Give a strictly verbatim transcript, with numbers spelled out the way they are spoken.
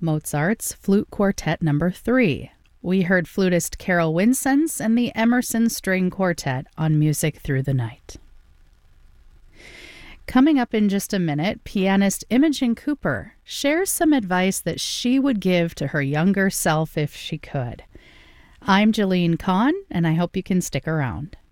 Mozart's Flute Quartet Number three. We heard flutist Carol Winsens and the Emerson String Quartet on Music Through the Night. Coming up in just a minute, pianist Imogen Cooper shares some advice that she would give to her younger self if she could. I'm Jalene Kahn, and I hope you can stick around.